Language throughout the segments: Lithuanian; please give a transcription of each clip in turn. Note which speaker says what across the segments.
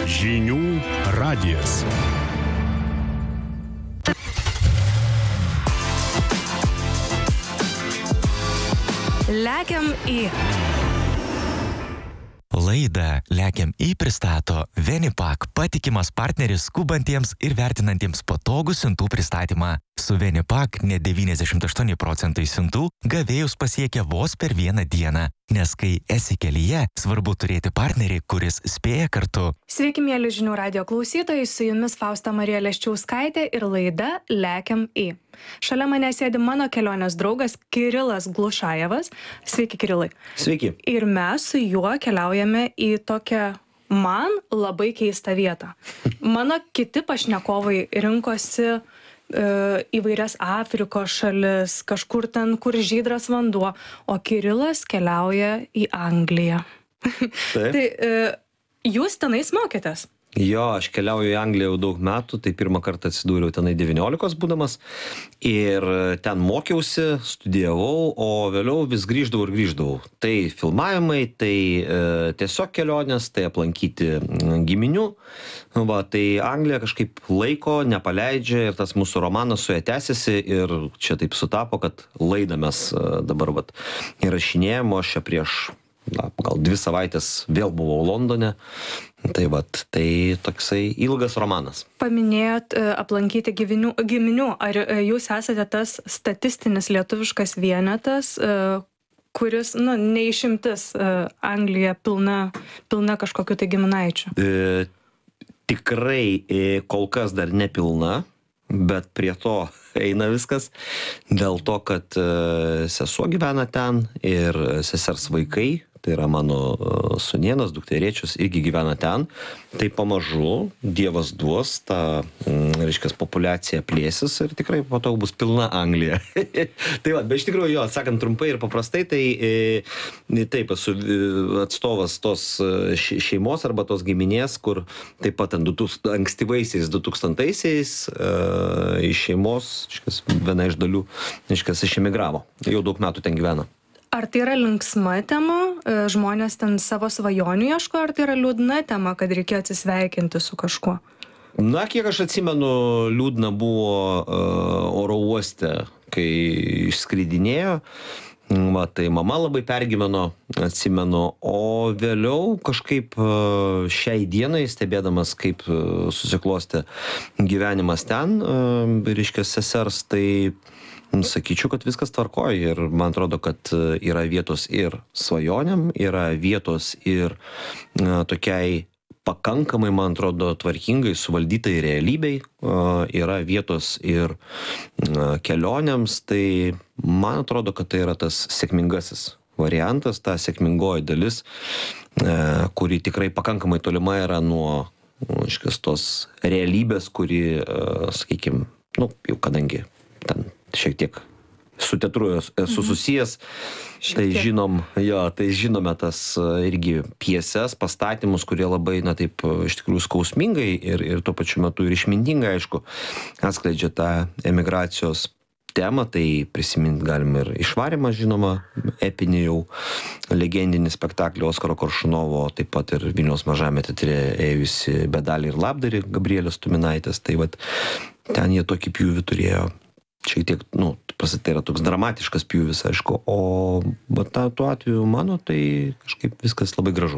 Speaker 1: Žinių radijas.
Speaker 2: Lekiam į.
Speaker 3: Laidą Lekiam į pristato Venipak, patikimas partneris skubantiems ir vertinantiems patogų siuntų pristatymą. Su Venipak net 98% siuntų gavėjus pasiekia vos per vieną dieną, nes kai esi kelyje, svarbu turėti partnerį, kuris spėja kartu.
Speaker 2: Sveiki, mėly Žinių radijo klausytojai, su jumis Fausta Marija Leščiauskaitė ir laida Lekiam į. Šalia mane sėdi mano kelionės draugas Kirilas Glušajevas. Sveiki, Kirilai.
Speaker 4: Sveiki.
Speaker 2: Ir mes su juo keliaujame į tokią man labai keistą vietą. Mano kiti pašnekovai rinkosi įvairias Afrikos šalis, kažkur ten, kur žydras vanduo, o Kirilas keliauja į Angliją.
Speaker 4: Taip.
Speaker 2: Tai jūs tenais mokėtės?
Speaker 4: Jo, aš keliauju į Angliją jau daug metų, tai pirmą kartą atsidūriau tenai 19 būdamas ir ten mokiausi, studijavau, o vėliau vis grįždavau. Tai filmavimai, tai tiesiog kelionės, tai aplankyti giminių. Va, tai Anglija kažkaip laiko nepaleidžia ir tas mūsų romanas su ja tęsiasi ir čia taip sutapo, kad laidą mes dabar įrašinėjom, o aš čia prieš gal 2 savaitės vėl buvau Londone. Tai toksai ilgas romanas.
Speaker 2: Paminėjot aplankyti giminių. Ar jūs esate tas statistinis lietuviškas vienetas, kuris, neišimtis Anglija pilna kažkokiu tai giminaičių?
Speaker 4: Tikrai kol kas dar nepilna, bet prie to eina viskas. Dėl to, kad sesuo gyvena ten ir sesers vaikai, tai yra mano sūnėnas, dukterėčius, irgi gyvena ten. Tai pamažu Dievas duos, ta, populiacija plėsis ir tikrai po to bus pilna Anglija. Tai bet iš tikrųjų, atsakant trumpai ir paprastai, tai taip, esu atstovas tos šeimos arba tos giminės, kur taip pat ankstyvaisiais 2000-aisiais iš šeimos, viena iš dalių, išemigravo. Jau daug metų ten gyvena.
Speaker 2: Ar tai yra linksma tema, žmonės ten savo svajonių ieško, ar tai yra liūdna tema, kad reikėjo atsisveikinti su kažkuo?
Speaker 4: Kiek aš atsimenu, liūdna buvo oro uoste, kai išskridinėjo. Tai mama labai pergyveno, atsimenu, o vėliau kažkaip šiai dienai, stebėdamas, kaip susiklostė gyvenimas ten, sesers, tai sakyčiau, kad viskas tvarkoja ir man atrodo, kad yra vietos ir svajonėm, yra vietos ir tokiai pakankamai, man atrodo, tvarkingai suvaldytai realybei, yra vietos ir kelionėms, tai man atrodo, kad tai yra tas sėkmingasis variantas, ta sėkmingoji dalis, kuri tikrai pakankamai tolima yra nuo tos realybės, kuri, sakykime, jau kadangi ten šiek tiek su teatru esu susijęs, tai žinome tas irgi pjeses, pastatymus, kurie labai, taip, iš tikrųjų skausmingai ir tuo pačiu metu ir išmintingai, aišku, atskleidžia tą emigracijos temą, tai prisiminti galim ir Išvarymą, žinoma, epinį jau legendinį spektaklį Oskaro Koršunovo, taip pat ir Vilniaus mažame teatre ėjusi Bedalį ir Labdarį Gabrielės Tuminaitės, tai ten jie tokį pjūvį turėjo. Šiek tiek, tai yra toks dramatiškas pjūvis, aišku, o tuo atveju mano, tai kažkaip viskas labai gražu.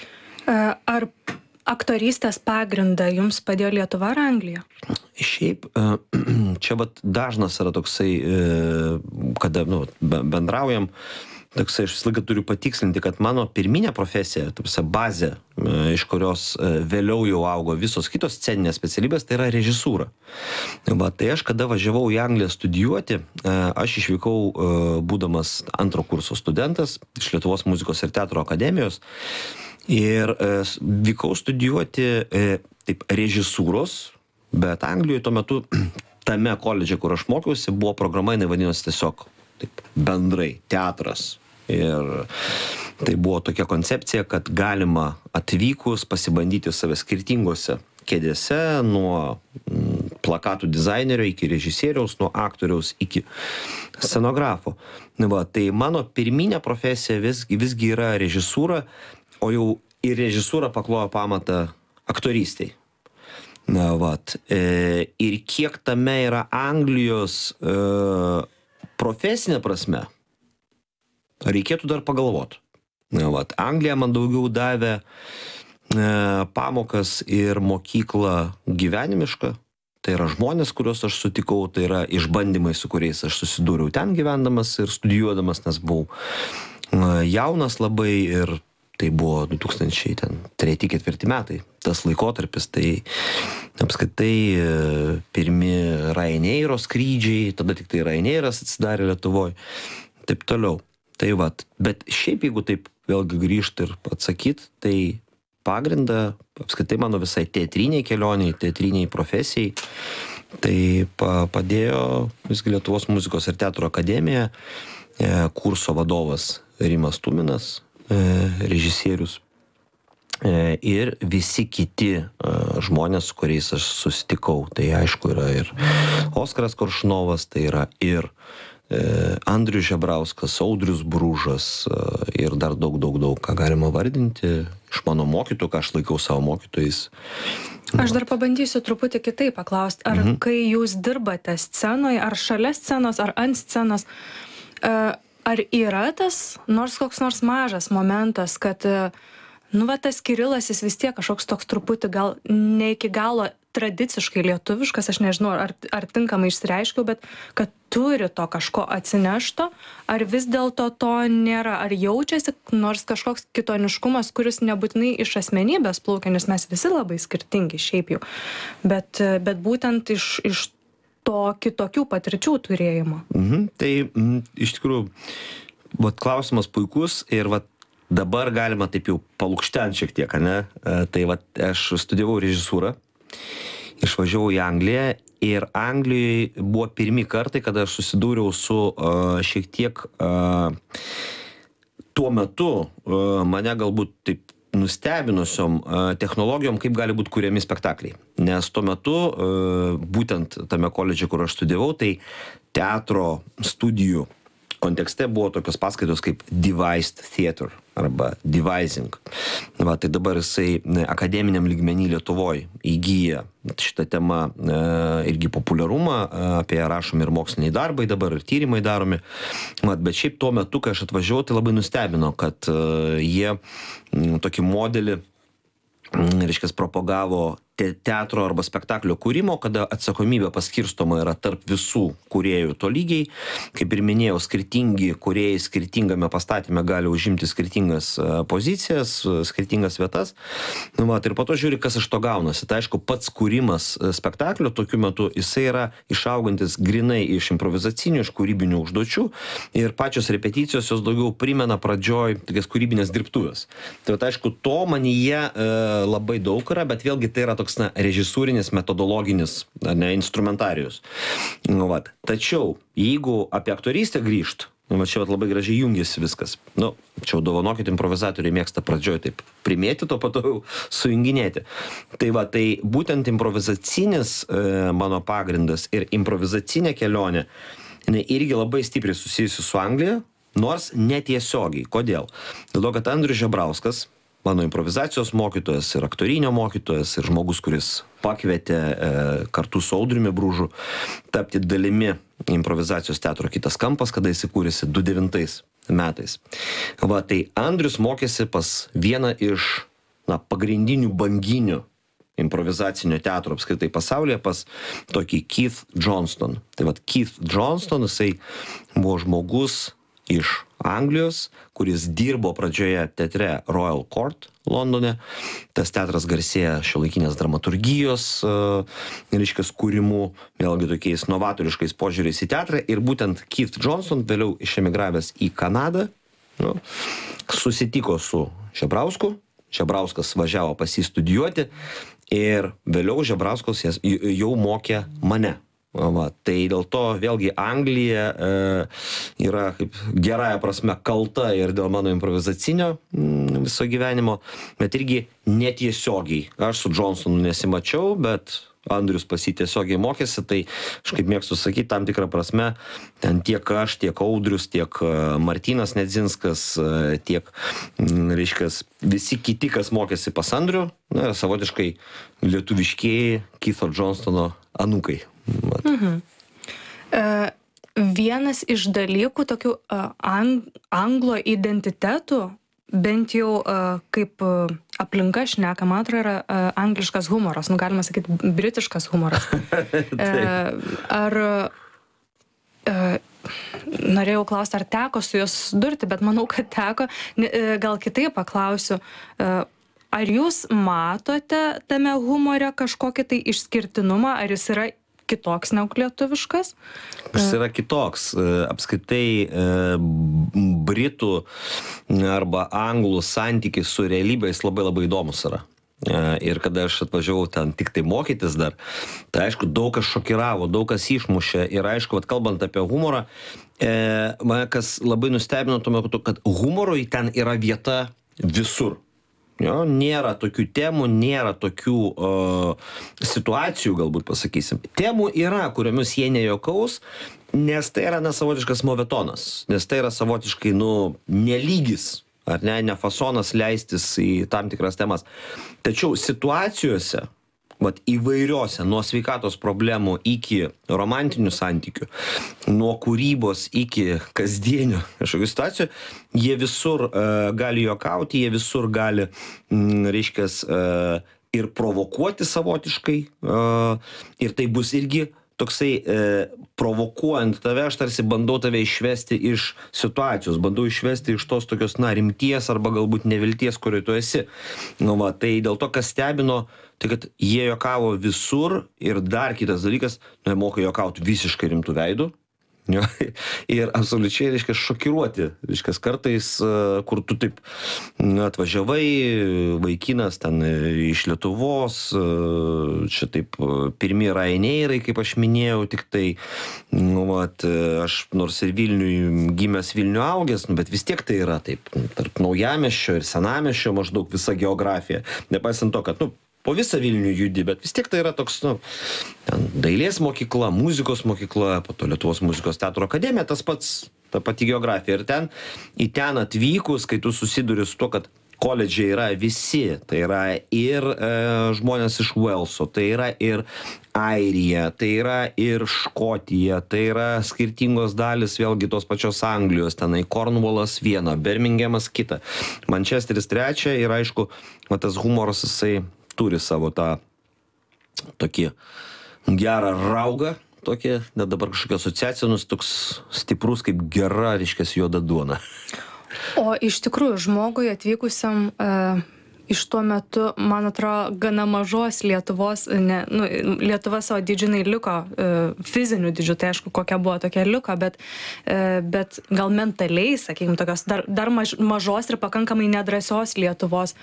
Speaker 2: Ar aktorystės pagrindą jums padėjo Lietuva ar Anglija?
Speaker 4: Šiaip, čia dažnas yra toksai, kada bendraujam, toksai, aš visą laiką turiu patikslinti, kad mano pirminė profesija, bazė, iš kurios vėliau jau augo visos kitos sceninės specialybės, tai yra režisūra. Tai aš, kada važiavau į Angliją studijuoti, aš išvykau būdamas 2 kurso studentas iš Lietuvos muzikos ir teatro akademijos ir vykau studijuoti režisūros, bet Anglijoje tuo metu tame koledže, kur aš mokiausi, buvo programa, jinai vadinosi tiesiog bendrai teatras. Ir tai buvo tokia koncepcija, kad galima atvykus pasibandyti save skirtingose kėdėse, nuo plakatų dizainerio iki režisieriaus, nuo aktoriaus iki scenografo. Tai mano pirminė profesija visgi yra režisūra, o jau į režisūrą paklojo pamatą aktorystiai. Ir kiek tame yra Anglijos profesinė prasme, reikėtų dar pagalvoti. Anglija man daugiau davė pamokas ir mokyklą gyvenimišką. Tai yra žmonės, kuriuos aš sutikau, tai yra išbandymai, su kuriais aš susidūriau ten gyvendamas ir studijuodamas, nes buvau jaunas labai ir tai buvo 2003-2004 metai. Tas laikotarpis, tai apskritai pirmi Ryanairo skrydžiai, tada tik tai Ryanairas atsidarė Lietuvoje, taip toliau. Tai bet šiaip jeigu taip vėlgi grįžti ir atsakyti, tai pagrindą apskritai mano visai teatriniai kelioniai, teatriniai profesijai, tai padėjo visgi Lietuvos muzikos ir teatro akademija, kurso vadovas Rimas Tuminas, režisierius ir visi kiti žmonės, su kuriais aš susitikau. Tai aišku yra ir Oskaras Koršunovas, tai yra ir Andrius Žebrauskas, Audrius Bružas ir dar daug, ką galima vardinti iš mano mokytojų, ką aš laikau savo mokytojais.
Speaker 2: Aš dar pabandysiu truputį kitaip paklausti, ar kai jūs dirbate scenoje, ar šalia scenos, ar ant scenos, ar yra tas koks nors mažas momentas, kad tas Kirilas jis vis tiek kažkoks toks truputį gal ne iki galo tradiciškai lietuviškas, aš nežinau, ar tinkamai išsireiškiau, bet kad turi to kažko atsinešto, ar vis dėlto to nėra, ar jaučiasi nors kažkoks kitoniškumas, kuris nebūtinai iš asmenybės plaukia, nes mes visi labai skirtingi šiaip jau, bet būtent iš to kitokių patirčių turėjimo.
Speaker 4: Tai iš tikrųjų, klausimas puikus ir dabar galima taip jau palukštenti šiek tiek, ne? Tai aš studijavau režisūrą, išvažiavau į Angliją ir Anglijoje buvo pirmi kartai, kada aš susidūriau su šiek tiek tuo metu mane galbūt taip nustebinusiom technologijom, kaip gali būti kuriami spektakliai. Nes tuo metu, būtent tame koledže, kur aš studijavau, tai teatro studijų kontekste buvo tokios paskaitos kaip devised theater arba devising. Tai dabar jisai akademiniam lygmenį Lietuvoje įgyja šitą temą irgi populiarumą, apie ją rašomi ir moksliniai darbai dabar, ir tyrimai daromi. Bet šiaip tuo metu, kai aš atvažiavau, tai labai nustebino, kad jie tokį modelį, reiškia, propagavo teatro arba spektaklio kūrimo, kada atsakomybė paskirstoma yra tarp visų kūrėjų tolygiai. Kaip ir minėjau, skirtingi kūrėjai skirtingame pastatyme gali užimti skirtingas pozicijas, skirtingas vietas. Ir po to žiūri, kas iš to gaunasi. Tai aišku, pats kūrimas spektaklio tokiu metu, jisai yra išaugantis grinai iš improvizacinių, iš kūrybinių užduočių ir pačios repeticijos jos daugiau primena pradžioj tokias kūrybinės dirbtuvės. Tai aišku, to manyje labai daug yra, bet vėlgi tai yra toks režisūrinis, metodologinis instrumentarijus. Tačiau, jeigu apie aktorystę grįžt, čia labai gražiai jungiasi viskas. Čia dovanokit, improvizatoriai mėgsta pradžioj taip primėti, to patau sujunginėti. Tai būtent improvizacinis mano pagrindas ir improvizacinė kelionė irgi labai stipriai susijusi su Anglija, nors netiesiogiai. Kodėl? Dėl to, kad Andrius Žebrauskas, mano improvizacijos mokytojas ir aktorinio mokytojas ir žmogus, kuris pakvietė kartu su Audriumi Bružu tapti dalimi improvizacijos teatro Kitas kampas, kada jis įkūrėsi 2009 metais. Tai Andrius mokėsi pas vieną iš pagrindinių banginių improvizacinio teatro apskritai pasaulyje, pas tokį Keith Johnston. Tai Keith Johnston, jisai buvo žmogus iš Anglijos, kuris dirbo pradžioje teatre Royal Court Londone. Tas teatras garsėja šiuolaikinės dramaturgijos, reiškia, kūrimu, vėlgi tokiais novatoriškais požiūriais į teatrą. Ir būtent Keith Johnston, vėliau išemigravęs į Kanadą, susitiko su Žebrausku. Žebrauskas važiavo pas jį studijuoti ir vėliau Žebrauskas jau mokė mane. Tai dėl to vėlgi Anglija yra kaip gerąja prasme kalta ir dėl mano improvizacinio viso gyvenimo, bet irgi netiesiogiai. Aš su Johnsonu nesimačiau, bet Andrius pas jį tiesiogiai mokėsi, tai aš kaip mėgstu sakyti, tam tikrą prasme, ten tiek aš, tiek Audrius, tiek Martynas Nedzinskas, tiek, reiškia, visi kiti, kas mokėsi pas Andrių, na, savotiškai lietuviškieji Keitho Johnstono anūkai.
Speaker 2: Vienas iš dalykų, tokių anglo identitetų, bent jau kaip aplinka šneka, man atrodo, yra angliškas humoras, nu galima sakyti, britiškas humoras. Ar norėjau klausti, ar teko su juos susidurti, bet manau, kad teko. Gal kitaip paklausiu, ar jūs matote tame humore kažkokį tai išskirtinumą, ar jis yra kitoks negu lietuviškas?
Speaker 4: Jis yra kitoks. Apskritai britų arba anglų santykis su realybė jis labai labai įdomus yra. Ir kada aš atvažiavau ten tik tai mokytis dar, tai aišku, daug kas šokiravo, daug kas išmušė. Ir aišku, kalbant apie humorą, mane kas labai nustebino tuo metu, kad humorui ten yra vieta visur. Jo, nėra tokių temų, nėra tokių situacijų, galbūt pasakysim. Temų yra, kuriomis jie nejuokaus, nes tai yra savotiškas movetonas, nes tai yra savotiškai, nelygis, ar ne fasonas leistis į tam tikras temas. Tačiau situacijose, įvairiose, nuo sveikatos problemų iki romantinių santykių, nuo kūrybos iki kasdienio kažkokių situacijų, jie visur gali juokauti, jie visur gali, reiškias, ir provokuoti savotiškai, ir tai bus irgi toksai provokuojant tave, aš tarsi bandau tave išvesti iš situacijos, bandau išvesti iš tos tokios, rimties arba galbūt nevilties, kurioje tu esi. Tai dėl to, kas stebino, tai kad jie juokavo visur ir dar kitas dalykas, moka juokauti visiškai rimtų veidų. Ir absoliučiai, reiškia, šokiruoti, reiškia, kartais, kur tu taip atvažiavai, vaikinas ten iš Lietuvos, čia taip pirmi Ryanairai, kaip aš minėjau, tik tai, aš nors ir Vilniui gimęs Vilnių augęs, bet vis tiek tai yra taip, tarp Naujamiesčio ir Senamiesčio maždaug visa geografija, nepaisant to, kad, po visą Vilnių judi, bet vis tiek tai yra toks, ten dailės mokykla, muzikos mokykla, po to Lietuvos muzikos teatro akademija, tas pats, ta pati geografija. Ir į ten atvykus, kai tu susiduri su to, kad koledžiai yra visi, tai yra ir žmonės iš Velso, tai yra ir Airija, tai yra ir Škotija, tai yra skirtingos dalis vėlgi tos pačios Anglijos, tenai Cornwallas viena, Birminghamas kita, Manchesteris trečia ir aišku, tas humoras jisai turi savo tą tokį gerą raugą, tokį, net dabar kažkokia asociacija, toks stiprus kaip gera, reiškia, juoda duona.
Speaker 2: O iš tikrųjų, žmogui atvykusiam iš tuo metu, man atrodo, gana mažos Lietuvos, Lietuva savo dydžiai liko, fizinių dydžių, tai aišku, kokia buvo tokia liko, bet gal mentaliai, sakykime, tokios dar mažos ir pakankamai nedrąsios Lietuvos.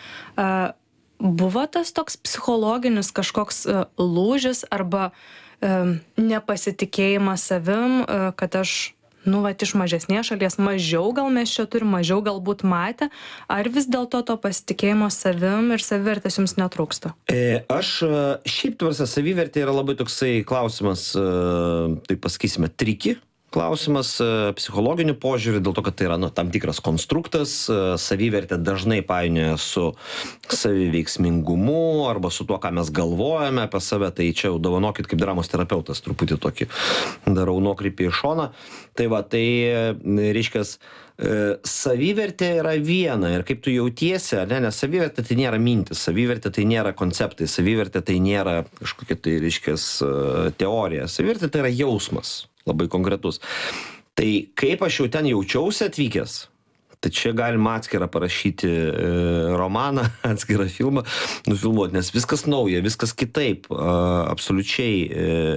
Speaker 2: Buvo tas toks psichologinis kažkoks lūžis arba nepasitikėjimas savim, kad aš, iš mažesnės šalies, mažiau gal mes čia turim, mažiau galbūt matę, ar vis dėlto to pasitikėjimo savim ir savivertės jums netrūksta?
Speaker 4: Aš šiaip tvarsa savivertė yra labai toksai klausimas, taip pasakysime, triki. Klausimas psichologiniu požiūriu, dėl to, kad tai yra tam tikras konstruktas, savivertė dažnai painioja su saviveiksmingumu arba su tuo, ką mes galvojame apie save, tai čia jau dovanokit kaip dramos terapeutas, truputį tokį darau nuokrypį į šoną. Tai reiškia, savivertė yra viena ir kaip tu jautiesi, nes savivertė tai nėra mintis, savivertė tai nėra konceptai, savivertė tai nėra kažkokia tai, reiškia, teorija, savivertė tai yra jausmas. Labai konkretus. Tai kaip aš jau ten jaučiausi atvykęs, tai čia galima atskirą parašyti romaną, atskirą filmą, nufilmuoti, nes viskas nauja, viskas kitaip, absoliučiai.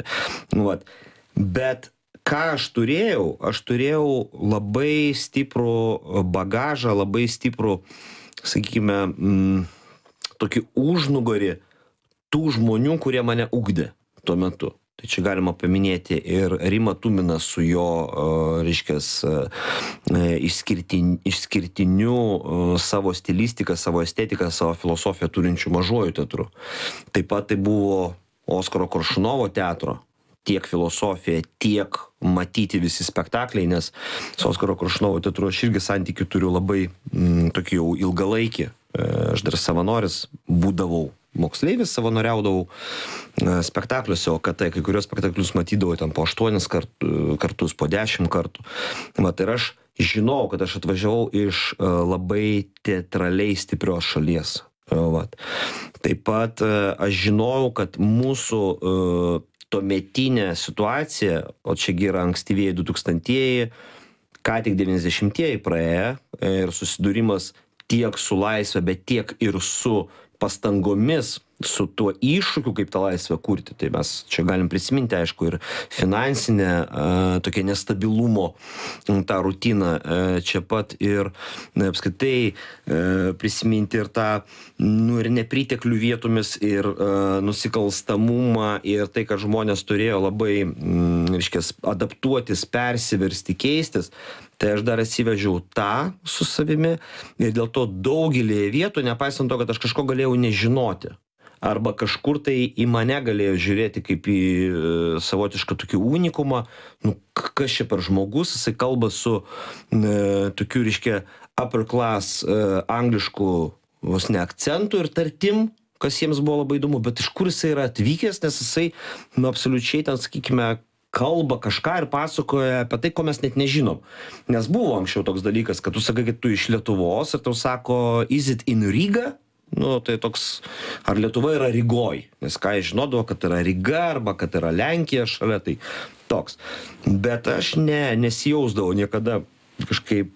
Speaker 4: Bet ką aš turėjau labai stiprų bagažą, labai stiprų, sakykime, tokį užnugarį tų žmonių, kurie mane ugdė tuo metu. Tai čia galima paminėti ir Rimą Tuminą su jo, reiškia, išskirtiniu savo stilistiką, savo estetiką, savo filosofiją turinčių Mažuoju teatru. Taip pat tai buvo Oskaro Koršunovo teatro, tiek filosofija, tiek matyti visi spektakliai, nes su Oskaro Koršunovo teatru aš irgi santykių turiu labai tokį jau ilgalaikį. Aš dar savanoris būdavau, moksleivis savanoriaudavau spektakliuose, o kad kai kurios spektaklius matydavau ten po 8 kartus, po 10 kartų. Ir aš žinau, kad aš atvažiavau iš labai teatraliai stiprios šalies. Taip pat aš žinojau, kad mūsų tuometinė situacija, o čiagi yra ankstyvieji 2000-ieji, ką tik 90-ieji praėję ir susidūrimas tiek su laisvė, bet tiek ir su pastangomis, su tuo iššūkiu, kaip tą laisvę kurti. Tai mes čia galim prisiminti, aišku, ir finansinę tokia nestabilumo tą rutiną čia pat ir apskritai prisiminti ir tą ir nepriteklių vietomis ir nusikalstamumą ir tai, kad žmonės turėjo labai, adaptuotis, persiversti, keistis. Tai aš dar atsivežiau tą su savimi ir dėl to daugelį vietų, nepaisant to, kad aš kažko galėjau nežinoti, arba kažkur tai į mane galėjo žiūrėti kaip į savotišką tokį unikumą, kas čia per žmogus, jisai kalba su tokiu, upper class anglišku vos ne akcentu ir tartim, kas jiems buvo labai įdomu, bet iš kur jisai yra atvykęs, nes jisai, absoliučiai ten, sakykime, kalba kažką ir pasakoja apie tai, ko mes net nežinom. Nes buvo anksčiau toks dalykas, kad tu sakai, kad tu iš Lietuvos ir tau sako, is it in Riga? Tai toks, ar Lietuva yra Rygoj, nes ką jis žinodavo, kad yra Ryga arba kad yra Lenkija šalia, tai toks. Bet aš nesijausdavau niekada kažkaip,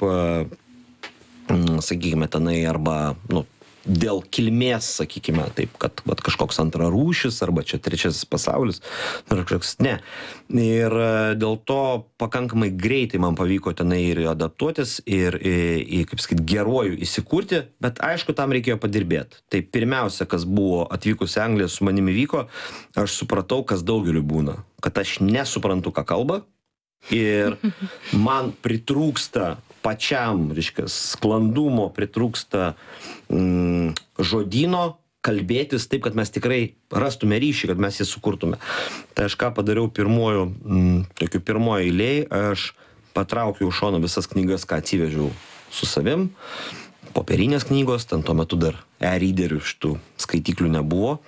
Speaker 4: sakykime, tenai arba, dėl kilmės, sakykime, taip, kad kažkoks antrarūšis arba čia trečiasis pasaulis, ne. Ir dėl to pakankamai greitai man pavyko tenai ir adaptuotis ir, kaip sakyt, geruoju įsikurti, bet aišku, tam reikėjo padirbėti. Tai pirmiausia, kas buvo atvykus į Angliją su manimi vyko, aš supratau, kas daugeliu būna, kad aš nesuprantu, ką kalba ir man pritrūksta pačiam, sklandumo, pritrūksta žodyno kalbėtis taip, kad mes tikrai rastume ryšį, kad mes jį sukurtume. Tai aš ką padariau pirmojo eilėj, aš patraukiau šoną visas knygas, ką atsivežiau su savim, popierinės knygos, ten tuo metu dar e-readerių šitų skaitiklių nebuvo.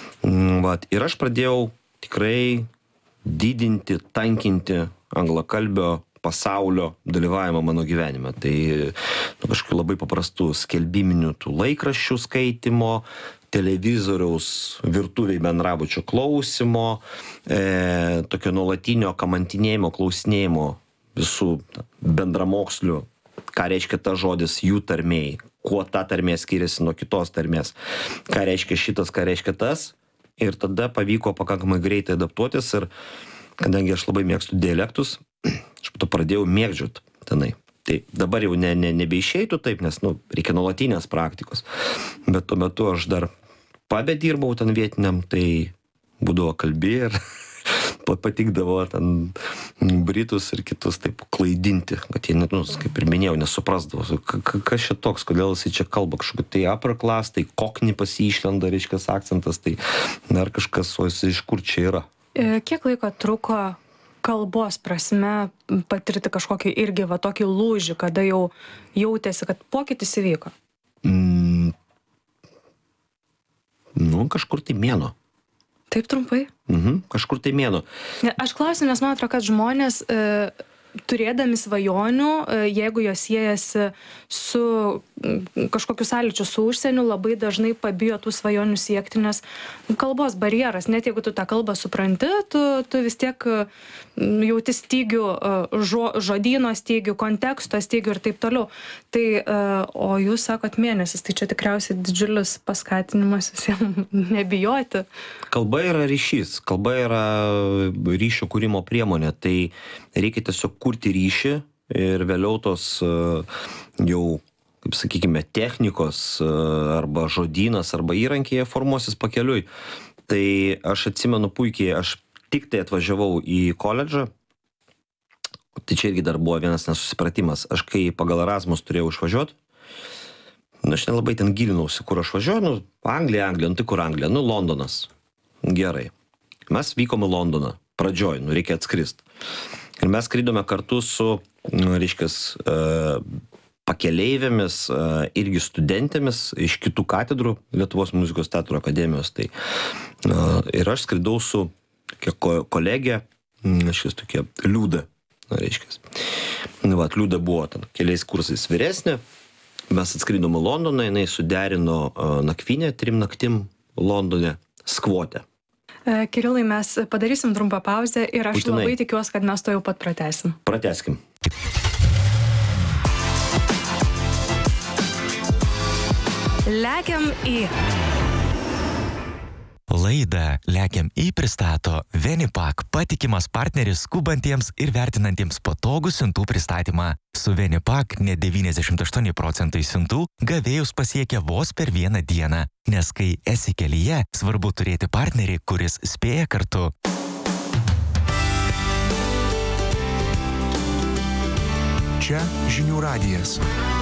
Speaker 4: Ir aš pradėjau tikrai didinti, tankinti anglakalbio pasaulio dalyvavimą mano gyvenime. Tai kažkokiu labai paprastų skelbiminių tų laikraščių skaitimo, televizoriaus virtuviai bendrabučio klausimo, tokio nuolatinio kamantinėjimo, klausinėjimo visų bendramokslių, ką reiškia ta žodis jų tarmėj, kuo ta tarmė skiriasi nuo kitos tarmės, ką reiškia šitas, ką reiškia tas. Ir tada pavyko pakankamai greitai adaptuotis ir kadangi aš labai mėgstu dialektus, aš pato pradėjau mėgdžiot tenai. Tai dabar jau nebeišeitų taip, nes reikia nuolatinės praktikos. Bet tuo metu aš dar pabedirbau ten vietiniam, tai būdavo kalbi ir patikdavo ten britus ir kitus taip klaidinti, kad jie net, kaip ir minėjau, nesuprasdavo, kas čia toks, kodėl jisai čia kalba kažkokį tai upper class, tai kokni pas jį išlenda, reiškias akcentas, tai dar kažkas, o jisai iš kur čia yra.
Speaker 2: Kiek laiko truko kalbos prasme patirti kažkokį irgi tokį lūžį, kada jau jautėsi, kad pokytis įvyko?
Speaker 4: Kažkur tai mėnuo.
Speaker 2: Taip trumpai?
Speaker 4: Kažkur tai mėnuo.
Speaker 2: Aš klausiu, nes man atrodo, kad žmonės turėdami svajonių, jeigu jos siejasi su kažkokiu sąlyčiu su užsieniu, labai dažnai pabijo tų svajonių siekti, nes kalbos barjeras, net jeigu tu tą kalbą supranti, tu vis tiek jauti stygių, žodyno stygių, konteksto stygių ir taip toliau. Tai, o jūs sakot mėnesis, tai čia tikriausiai didžiulis paskatinimas visiems nebijoti.
Speaker 4: Kalba yra ryšys, kalba yra ryšio kūrimo priemonė, tai reikia tiesiog kurti ryšį ir vėliau tos jau, kaip sakykime, technikos arba žodynas arba įrankiai formuosis pakeliui. Tai aš atsimenu puikiai, aš tik tai atvažiavau į koledžą, tai čia irgi dar buvo vienas nesusipratimas. Aš kai pagal Erasmus turėjau išvažiuoti, aš nelabai ten gilinausi, kur aš važiuoju, Anglija, tai kur Anglija, Londonas. Gerai. Mes vykom į Londoną. Pradžioj, reikia atskrist. Ir mes skridome kartu su, reiškias, pakeleivėmis, irgi studentėmis iš kitų katedrų Lietuvos muzikos teatro akademijos. Tai, ir aš skridau su kolegė, reiškias, tokia Liuda, reiškias. Liuda buvo ten keliais kursais vyresnė. Mes atskridom į Londoną, jinai suderino nakvynę 3 naktim Londone skvote.
Speaker 2: Kirilai, mes padarysim trumpą pauzę ir aš
Speaker 4: Būtinai.
Speaker 2: labai tikiuosi, kad mes to jau pat pratęsim.
Speaker 4: Pratęskim.
Speaker 2: Lekiam į...
Speaker 3: Laidą Lekiam į pristato Venipak, patikimas partneris skubantiems ir vertinantiems patogų siuntų pristatymą. Su Venipak net 98% siuntų gavėjus pasiekia vos per vieną dieną, nes kai esi kelyje, svarbu turėti partnerį, kuris spėja kartu.
Speaker 1: Čia Žinių radijas.